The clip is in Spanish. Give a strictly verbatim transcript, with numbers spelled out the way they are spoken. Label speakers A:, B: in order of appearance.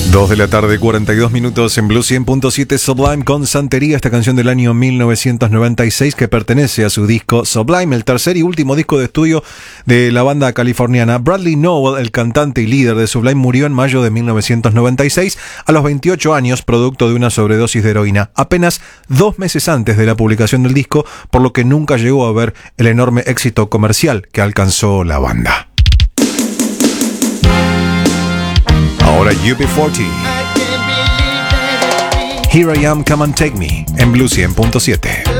A: dos de la tarde, cuarenta y dos minutos en Blue cien punto siete. Sublime con Santería, esta canción del año mil novecientos noventa y seis que pertenece a su disco Sublime, el tercer y último disco de estudio de la banda californiana. Bradley Nowell, el cantante y líder de Sublime, murió en mayo de mil novecientos noventa y seis a los veintiocho años, producto de una sobredosis de heroína, apenas dos meses antes de la publicación del disco, por lo que nunca llegó a ver el enorme éxito comercial que alcanzó la banda. Ahora U B cuarenta. Here I Am, Come and Take Me, en Blue cien punto siete.